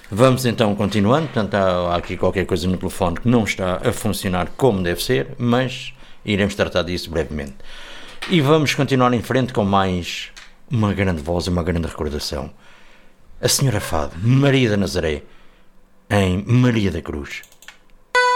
Vamos então continuando. Portanto, há aqui qualquer coisa no telefone que não está a funcionar como deve ser, mas iremos tratar disso brevemente. E vamos continuar em frente com mais uma grande voz e uma grande recordação. A Senhora Fado, Maria da Nazaré, em Maria da Cruz.